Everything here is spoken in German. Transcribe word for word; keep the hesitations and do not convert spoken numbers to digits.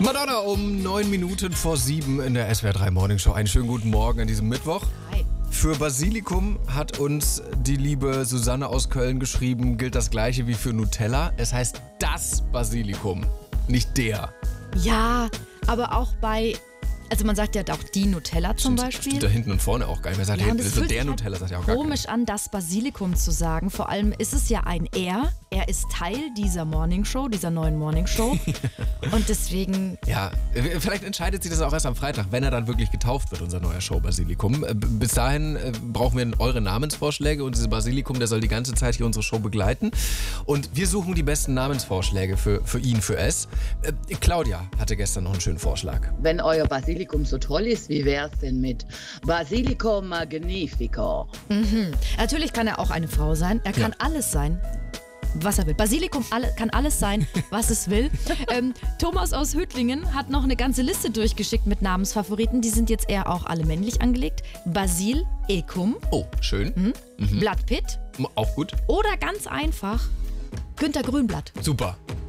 Madonna um neun Minuten vor sieben in der S W R drei Morning Show. Einen schönen guten Morgen an diesem Mittwoch. Hi. Für Basilikum hat uns die liebe Susanne aus Köln geschrieben, gilt das gleiche wie für Nutella. Es heißt das Basilikum, nicht der. Ja, aber auch bei, also man sagt ja auch die Nutella zum Stimmt, Beispiel. Stimmt da hinten und vorne auch gar nicht. Man sagt Ja, ja, und hinten, es so fühlt der sich halt Nutella sagt ja auch gar komisch an, das Basilikum zu sagen. Vor allem ist es ja ein Er. Er ist Teil dieser Morning Show, dieser neuen Morning Show. Und deswegen... Ja, vielleicht entscheidet sich das auch erst am Freitag, wenn er dann wirklich getauft wird, unser neuer Show Basilikum. Bis dahin brauchen wir eure Namensvorschläge und dieses Basilikum, der soll die ganze Zeit hier unsere Show begleiten. Und wir suchen die besten Namensvorschläge für, für ihn, für es. Claudia hatte gestern noch einen schönen Vorschlag. Wenn euer Basilikum so toll ist, wie wär's denn mit Basilico Magnifico? Mhm. Natürlich kann er auch eine Frau sein. Er kann Ja. alles sein, was er will. Basilikum alle, kann alles sein, was es will. ähm, Thomas aus Hüttlingen hat noch eine ganze Liste durchgeschickt mit Namensfavoriten. Die sind jetzt eher auch alle männlich angelegt. Basil Ekum, Oh, schön. mhm. Mhm. Blatt Pitt Auch gut. oder ganz einfach Günter Grünblatt. Super.